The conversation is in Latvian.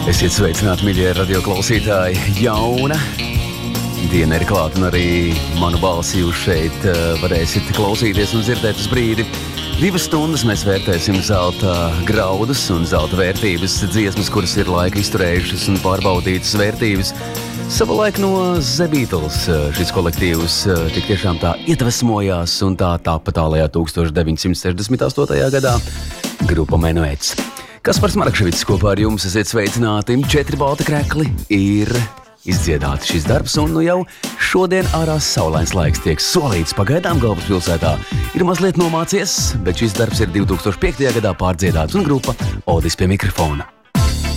Esiet sveicināti, mīļie radioklausītāji, jauna diena ir klāta, un arī manu balsi jūs šeit varēsiet klausīties un dzirdēt uz brīdi. 2 stundas mēs vērtēsim zelta graudus un zelta vērtības, dziesmas, kuras ir laika izturējušas un pārbaudītas vērtības. Savulaik no The Beatles šis kolektīvs tik tiešām tā iedvesmojās un tā tapa tālajā 1968. gadā grupa Menuets. Kaspars Marakševits kopā ar jums, esiet sveicināti. 4 balti krekli ir izdziedāti šis darbs, un nu jau šodien ārā saulains laiks tiek solīts. Pagaidām galvaspilsētā ir mazliet nomācies, bet šis darbs ir 2005. gadā pārdziedāts, un grupa Odis pie mikrofona.